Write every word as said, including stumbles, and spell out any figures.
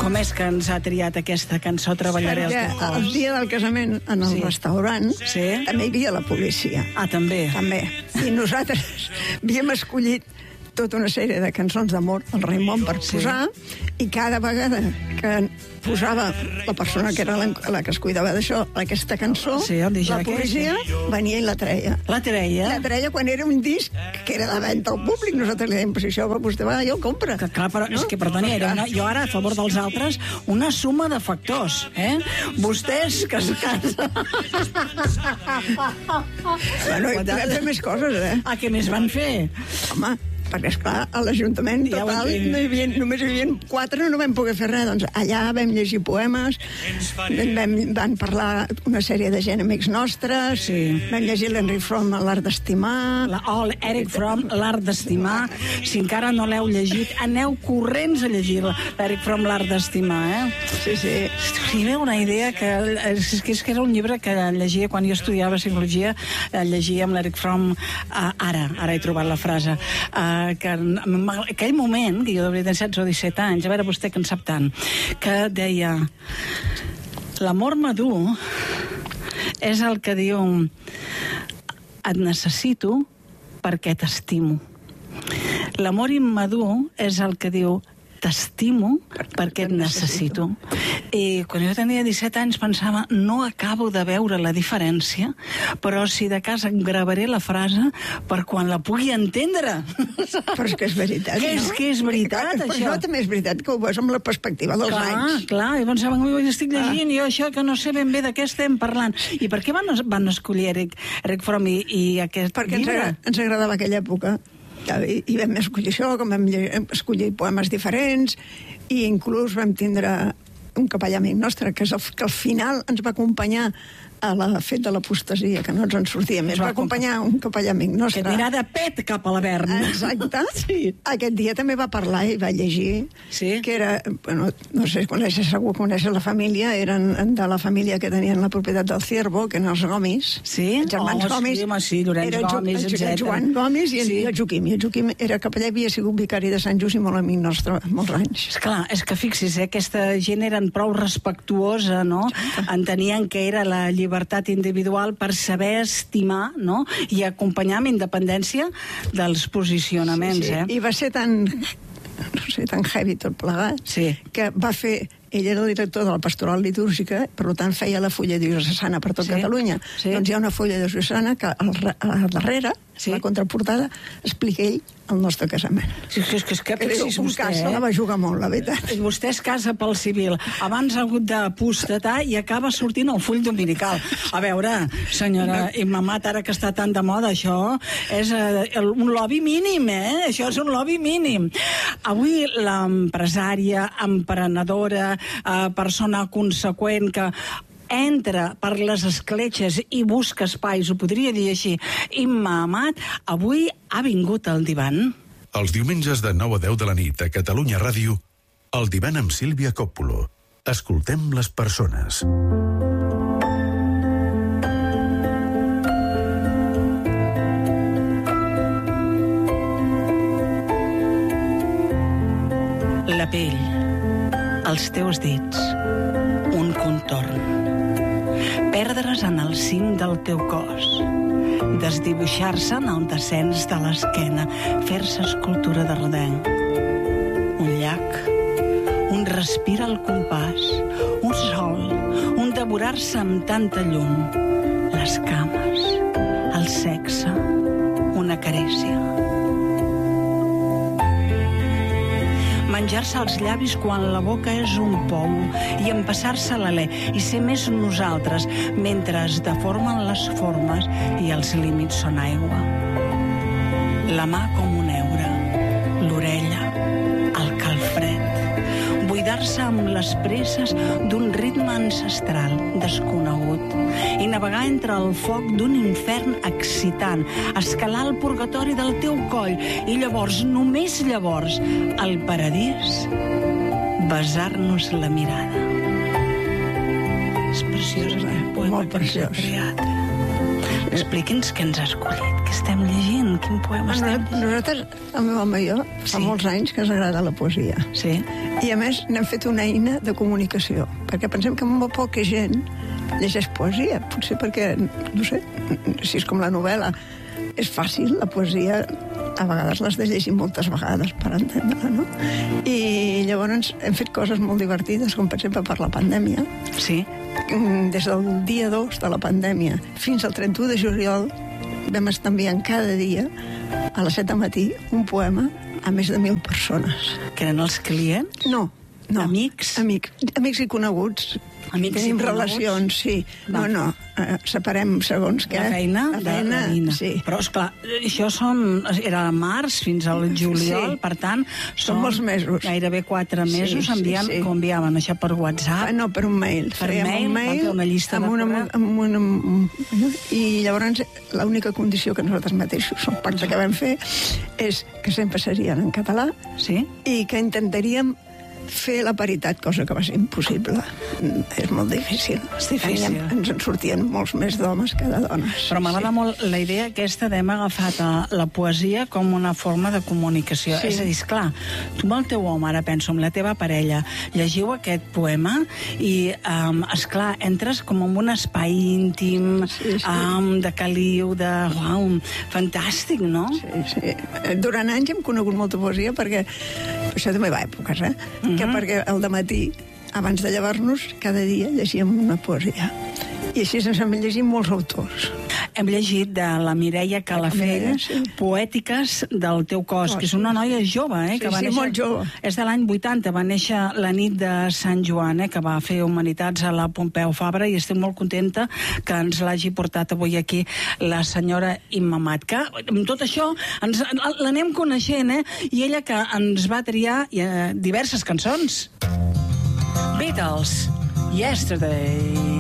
Com és que ens ha triat aquesta cançó Treballaré al teu cos? El dia del casament en el sí. restaurant sí. també hi havia la policia. Ah, també? També. I nosaltres havíem escollit tota una sèrie de cançons d'amor al Raimon per posar, sí. i cada vegada que posava la persona que era la, la que es cuidava d'això, aquesta cançó, sí, la policia venia i la treia. La treia? La treia quan era un disc que era de venda al públic. Nosaltres li dèiem, però si això vostè va, jo el compra. Que, clar, però no? És que, perdoni, era una, jo ara, a favor dels altres, una suma de factors, eh? Vostès que es casen... Bueno, i vam fer més coses, eh? Ah, què més van fer? Home, perquè, esclar, a l'Ajuntament total ja no hi havia, només hi havia quatre, no vam poder fer res. Doncs allà vam llegir poemes, vam, van parlar una sèrie de gent amics nostres, sí. vam llegir l'Enric Fromm, L'art d'estimar... La, oh, l'Eric Fromm, L'art d'estimar. Si encara no l'heu llegit, aneu corrents a llegir l'Eric Fromm, L'art d'estimar, eh? Sí, sí. Hi havia una idea que... És que, és que era un llibre que llegia quan jo estudiava psicologia, llegia amb l'Eric Fromm, uh, ara, ara he trobat la frase, uh, que en aquell moment, que jo devia tenir setze o disset anys, a veure vostè que en sap tant, que deia: l'amor madur és el que diu et necessito perquè t'estimo. L'amor immadur és el que diu t'estimo perquè et necessito. I quan jo tenia disset anys pensava, no acabo de veure la diferència, però si de cas em gravaré la frase per quan la pugui entendre. Però és que és veritat, que és, no? Que és veritat, clar, això. Però també és veritat que ho veus amb la perspectiva dels clar, anys. Clar, i pensava, jo estic llegint ah. jo això que no sé ben bé de què estem parlant. I per què van, van escollir Eric, Eric Fromm i, i aquest Perquè llibre? Perquè ens, ens agradava aquella època. I, i vam escollir això, com vam escollir poemes diferents, i inclús vam tindre un capellà amic nostre, que, és el, que al final ens va acompanyar a la fet de l'apostasia, que no ens en sortíem. Ens va acompanyar un capellà amic nostre. Que anirà de pet cap a l'Avern. Exacte. Sí. Aquest dia també va parlar i va llegir, sí. que era, bueno, no sé si coneixes, segur coneixes la família, eren de la família que tenien la propietat del Ciervo, que eren els Gomis. Sí? Els germans oh, Gomis. Sí, home, sí, Llorenç Gomis, etcètera. El Joan Gomis i el, sí. el Joaquim. I el Joaquim era capellà, havia sigut vicari de Sant Just i molt amic nostre, molts anys. Esclar, és que fixis, eh, aquesta gent eren prou respectuosa, no? Entenien que era la llibertat individual per saber estimar, no? I acompanyar amb independència dels posicionaments, sí, sí. eh? I va ser tan, no sé, tan heavy tot plegat, sí. que va fer... Ell era el director de la pastoral litúrgica, per tant feia la fulla diocesana per tot sí. Catalunya. Sí. Doncs hi ha una fulla diocesana que al, al darrere, sí. la contraportada, explica ell el nostre casament. Sí, és que, és que precis un vostè, cas, eh? la va jugar molt, la veritat. Vostè es casa pel civil. Abans ha hagut d'apostatar i acaba sortint el full dominical. A veure, senyora Imamat, ara que està tan de moda, això és eh, un lobby mínim, eh? Això és un lobby mínim. Avui l'empresària, emprenedora, eh, persona conseqüent que entra per les escletxes i busca espais, ho podria dir així, Imma Amat, avui ha vingut al divan. Els diumenges de nou a deu de la nit a Catalunya Ràdio, el divan amb Sílvia Coppola. Escoltem les persones. La pell, els teus dits, un contorn. Perdre's en el cim del teu cos, desdibuixar-se en el descens de l'esquena, fer-se escultura de rodenc. Un llac, un respir al compàs, un sol, un devorar-se amb tanta llum, les cames, el sexe, una carícia. Menjar-se els llavis quan la boca és un pou i empassar-se l'alè i ser més nosaltres mentre es deformen les formes i els límits són aigua. La mà com un heure, l'orella, el calfred, buidar-se amb les presses d'un ritme ancestral desconegut i navegar entre el foc d'un infern excitant, escalar el purgatori del teu coll i llavors, només llavors, al paradís, besar-nos la mirada. És preciós, eh? Poema molt preciós. Expliqui'ns què ens ha escollit, què estem llegint, quin poema estem llegint. Nosaltres, el meu home i jo, fa sí. molts anys que ens agrada la poesia. Sí. I, a més, n'hem fet una eina de comunicació, perquè pensem que molt poca gent llegeix poesia, potser perquè, no sé, si és com la novel·la, és fàcil, la poesia a vegades l'has de llegir moltes vegades per entendre-la, no? I llavors hem fet coses molt divertides, com per exemple per la pandèmia. Sí. Des del dia dos de la pandèmia fins al trenta-u de juliol vam estar enviant cada dia a les set del matí un poema a més de mil persones. Que eren els clients? No, no. Amics? Amics, amics i coneguts. Amics Tenim i coneguts? relacions, sí. No, no, eh, separem segons què. La feina, la de feina, la feina. sí. Però, esclar, això són, era al març fins al juliol, Sí. per tant, Són molts mesos. Gairebé quatre mesos Sí, sí, enviant, sí. com enviaven això per WhatsApp. Ah, no, per un mail. Per Fèiem mail, un van mail fer una llista amb de una, correu. amb una, amb, I llavors l'única condició que nosaltres mateixos, el pacte que vam fer, és que sempre serien en català Sí? i que intentaríem fer la paritat, cosa que va ser impossible. Mm, És molt difícil. És difícil. Teníem, ens en sortien molts més d'homes que de dones. Però m'agrada Sí. molt la idea aquesta d'hem agafat a la poesia com una forma de comunicació. Sí. És a dir, esclar, tu amb el teu home, ara penso, amb la teva parella, llegiu aquest poema i, um, esclar, entres com en un espai íntim, Sí, sí. Um, de caliu, de... Uau, fantàstic, no? Sí, sí. Durant anys hem conegut molta poesia perquè això també va a èpoques, eh? Mm -hmm. Que perquè al dematí, abans de llevar-nos, cada dia llegíem una poesia. I així ens hem llegit molts autors. Hem llegit de la Mireia Calafell, Mireia, sí. Poètiques del teu cos, Cos, que és una noia jove, eh? Sí, que va sí, néixer, molt jove. És de l'any vuitanta, va néixer la nit de Sant Joan, eh? que va fer humanitats a la Pompeu Fabra, i estic molt contenta que ens l'hagi portat avui aquí la senyora Imma Amat, que amb tot això ens, l'anem coneixent, eh? I ella que ens va triar eh, diverses cançons. Beatles, Yesterday.